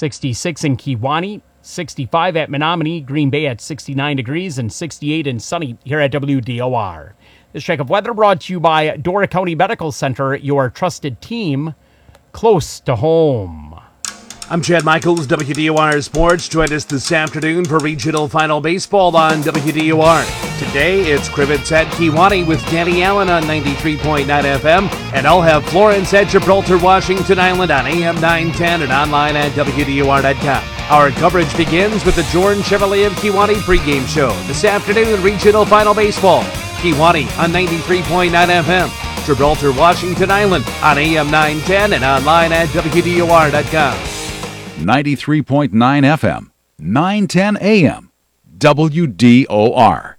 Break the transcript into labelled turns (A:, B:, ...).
A: 66 in Kewaunee, 65 at Menominee, Green Bay at 69 degrees, and 68 and sunny here at WDOR. This check of weather brought to you by Dora County Medical Center, your trusted team close to home.
B: I'm Chad Michaels, WDOR Sports. Join us this afternoon for regional final baseball on WDOR. Today, it's Crivets at Kewaunee with Danny Allen on 93.9 FM, and I'll have Florence at Gibraltar, Washington Island on AM 910 and online at WDOR.com. Our coverage begins with the Jordan Chevrolet of Kewaunee pregame show. This afternoon, regional final baseball. Kewaunee on 93.9 FM. Gibraltar, Washington Island on AM 910 and online at WDOR.com.
C: 93.9 FM, 910 AM, WDOR.